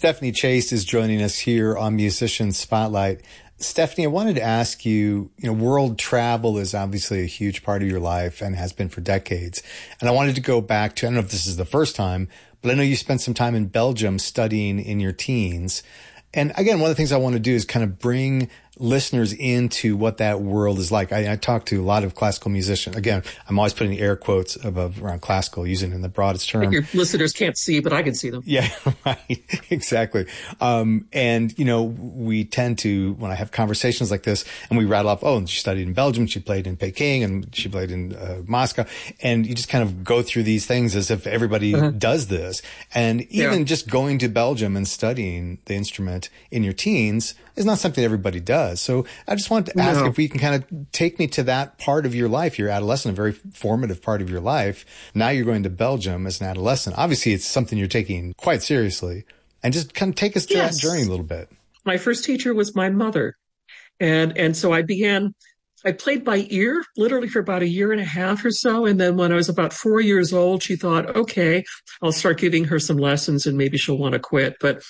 Stephanie Chase is joining us here on Musician Spotlight. Stephanie, I wanted to ask you, world travel is obviously a huge part of your life and has been for decades. And I wanted to go back to, I don't know if this is the first time, but I know you spent some time in Belgium studying in your teens. And again, one of the things I want to do is kind of bring listeners into what that world is like. I talk to a lot of classical musicians. Again, I'm always putting air quotes above around classical, using it in the broadest term. Your listeners can't see, but I can see them. Yeah, right. Exactly. And, we tend to, when I have conversations like this and we rattle off, and she studied in Belgium, she played in Peking, and she played in Moscow. And you just kind of go through these things as if everybody does this. And even just going to Belgium and studying the instrument in your teens is not something everybody does. So I just wanted to ask if we can kind of take me to that part of your life, your adolescent, a very formative part of your life. Now you're going to Belgium as an adolescent. Obviously, it's something you're taking quite seriously. And just kind of take us to that journey a little bit. My first teacher was my mother. And so I played by ear, literally for about a year and a half or so. And then when I was about 4 years old, she thought, okay, I'll start giving her some lessons and maybe she'll want to quit. But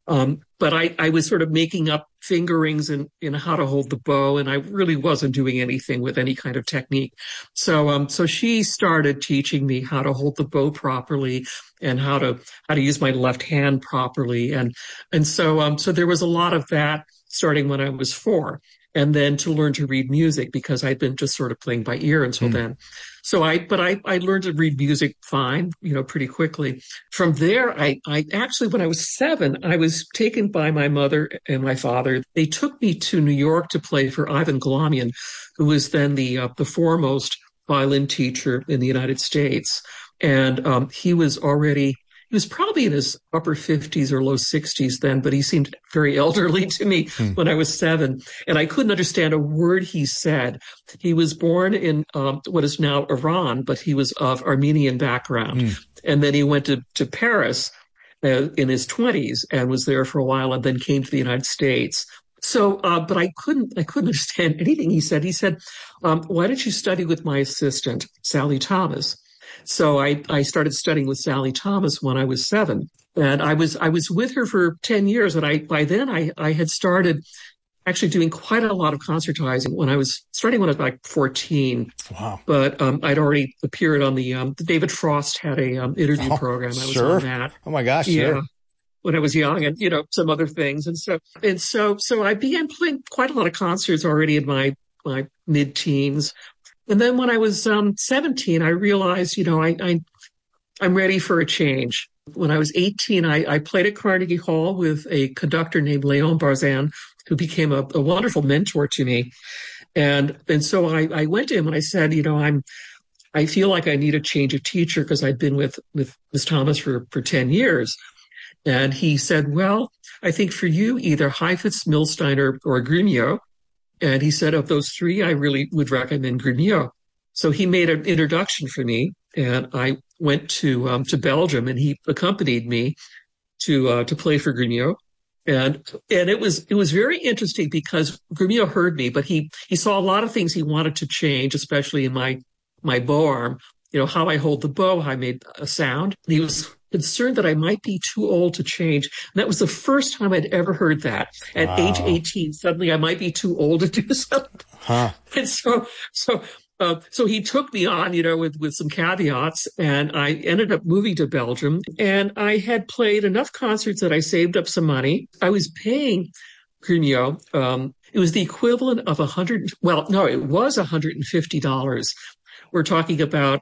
I was sort of making up fingerings in how to hold the bow, and I really wasn't doing anything with any kind of technique. So she started teaching me how to hold the bow properly and how to use my left hand properly. And so there was a lot of that starting when I was 4. And then to learn to read music, because I'd been just sort of playing by ear until then. So I learned to read music fine, pretty quickly. From there, I actually, when I was 7, I was taken by my mother and my father. They took me to New York to play for Ivan Galamian, who was then the foremost violin teacher in the United States. And he was probably in his upper 50s or low 60s then, but he seemed very elderly to me when I was 7. And I couldn't understand a word he said. He was born in what is now Iran, but he was of Armenian background. And then he went to Paris in his 20s and was there for a while and then came to the United States. So, but I couldn't understand anything he said. He said, why don't you study with my assistant, Sally Thomas? So I started studying with Sally Thomas when I was 7, and I was with her for 10 years. And by then I had started actually doing quite a lot of concertizing when I was like 14. Wow. But I'd already appeared on the David Frost had a interview program. I was on that. Oh my gosh. Yeah. Sure. When I was young, and some other things. And so I began playing quite a lot of concerts already in my mid-teens. And then when I was 17, I realized, I'm ready for a change. When I was 18, I played at Carnegie Hall with a conductor named Léon Barzan, who became a wonderful mentor to me. And so I went to him and I said, I feel like I need a change of teacher because I'd been with Ms. Thomas for 10 years. And he said, well, I think for you, either Heifetz, Milstein, or Grumiaux. And he said, of those 3, I really would recommend Grumiaux. So he made an introduction for me, and I went to Belgium, and he accompanied me to play for Grumiaux. And it was very interesting because Grumiaux heard me, but he saw a lot of things he wanted to change, especially in my bow arm, how I hold the bow, how I made a sound. He was concerned that I might be too old to change. And that was the first time I'd ever heard that. At age 18, suddenly I might be too old to do something. And so he took me on, with some caveats, and I ended up moving to Belgium. And I had played enough concerts that I saved up some money. I was paying Grumiaux. It was the equivalent of it was $150. We're talking about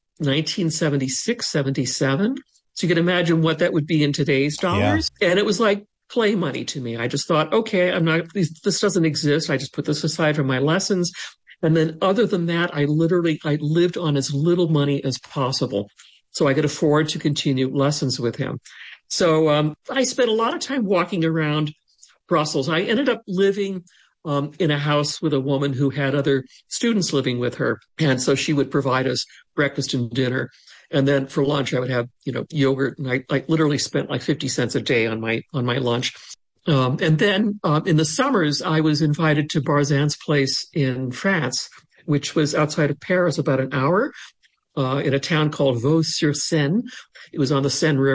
1976, 77. So you can imagine what that would be in today's dollars. Yeah. And it was like play money to me. I just thought, okay, this doesn't exist. I just put this aside for my lessons. And then other than that, I lived on as little money as possible so I could afford to continue lessons with him. So I spent a lot of time walking around Brussels. I ended up living in a house with a woman who had other students living with her. And so she would provide us breakfast and dinner. And then for lunch, I would have, yogurt. And I literally spent like 50 cents a day on my lunch. And then in the summers, I was invited to Barzan's place in France, which was outside of Paris, about an hour, in a town called Vaux-sur-Seine. It was on the Seine River.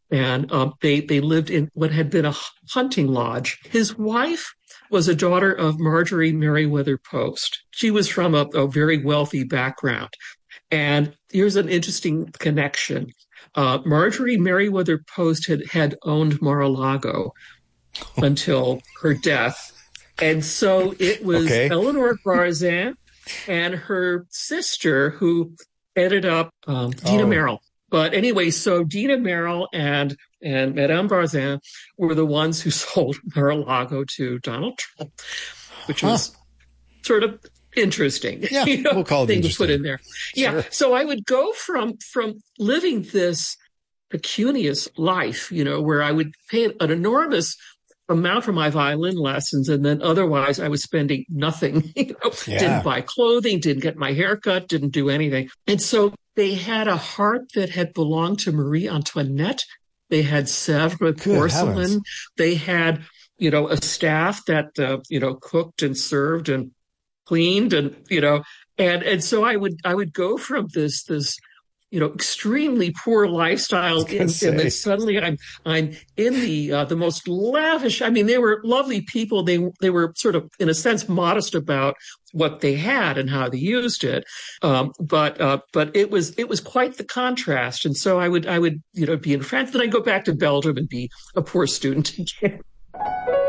and they lived in what had been a hunting lodge. His wife was a daughter of Marjorie Merriweather Post. She was from a very wealthy background. And here's an interesting connection. Marjorie Merriweather Post had owned Mar-a-Lago until her death. And so it was Eleanor Barzan and her sister who ended up Dina Merrill. But anyway, so Dina Merrill and Madame Barzan were the ones who sold Mar-a-Lago to Donald Trump, which was sort of interesting. Yeah, we'll call it thing interesting. To put in there. Yeah. Sure. So I would go from living this pecunious life, where I would pay an enormous amount for my violin lessons, and then otherwise I was spending nothing. Didn't buy clothing, didn't get my hair cut, didn't do anything. And so they had a harp that had belonged to Marie Antoinette. They had Sèvres porcelain. Heavens. They had, a staff that, cooked and served and cleaned and, and so I would go from this, extremely poor lifestyle, and then suddenly I'm in the most lavish. I mean, they were lovely people. They were sort of, in a sense, modest about what they had and how they used it. But it was quite the contrast. And so I would be in France, then I'd go back to Belgium and be a poor student again.